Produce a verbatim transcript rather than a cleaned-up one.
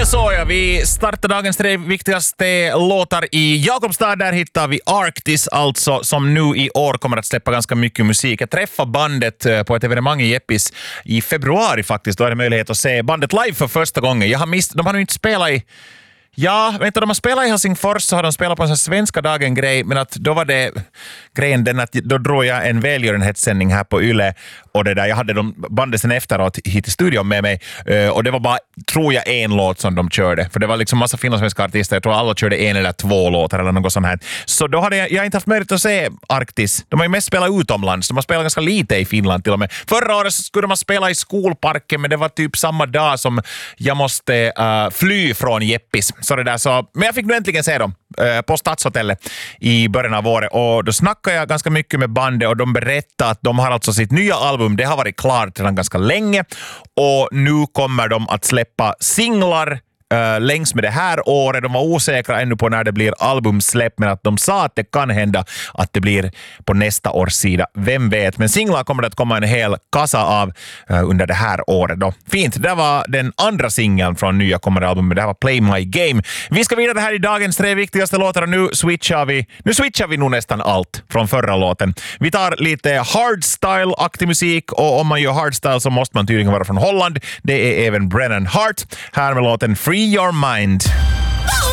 så ja, vi startar dagens tre viktigaste låtar i Jakobstad. Där hittar vi Arctis, alltså, som nu i år kommer att släppa ganska mycket musik. Jag träffade bandet på ett evenemang i Jeppis i februari faktiskt. Då är det möjlighet att se bandet live för första gången. Jag har mist, de har nu inte spelat i Ja, vänta, de har spelat i Helsingfors så har de spelat på en sån svenska dagen-grej, men att då var det grejen den att då drog jag en välgörenhetssändning här på Yle och det där, jag hade de bandet sen efteråt hit i studion med mig och det var bara, tror jag, en låt som de körde, för det var liksom massa finlandssvenska artister, jag tror alla körde en eller två låtar eller något sånt här. Så då hade jag, jag inte haft möjlighet att se Arctis. De har ju mest spelat utomlands, de har spelat ganska lite i Finland till och med. Förra året så skulle de ha spelat i skolparken, men det var typ samma dag som jag måste uh, fly från Jeppis. Så det där, så, men jag fick nu äntligen se dem eh, på Stadshotellet i början av året och då snackade jag ganska mycket med bandet och de berättade att de har alltså sitt nya album, det har varit klart redan ganska länge och nu kommer de att släppa singlar Uh, längs med det här året. De var osäkra ännu på när det blir albumsläpp, men att de sa att det kan hända att det blir på nästa års sida. Vem vet? Men singlar kommer det att komma en hel kassa av uh, under det här året då. Fint, det var den andra singeln från nya kommande albumet. Det här var Play My Game. Vi ska vidare här i dagens tre viktigaste låtar och nu switchar vi nu switchar vi nog nästan allt från förra låten. Vi tar lite hardstyle-aktig musik och om man gör hardstyle så måste man tydligen vara från Holland. Det är även Brennan Hart. Här med låten Free Your Mind.